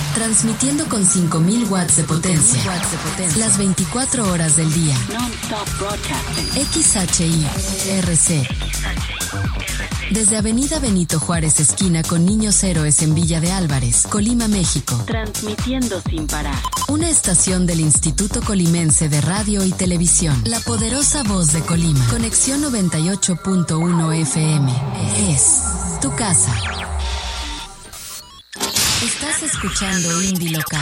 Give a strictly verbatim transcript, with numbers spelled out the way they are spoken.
Transmitiendo con cinco mil watts de potencia. Las veinticuatro horas del día. X H I R C. Desde Avenida Benito Juárez, esquina con Niños Héroes en Villa de Álvarez, Colima, México. Transmitiendo sin parar. Una estación del Instituto Colimense de Radio y Televisión. La poderosa voz de Colima. Conexión noventa y ocho punto uno F M. Es tu casa. Estás escuchando Indie Local.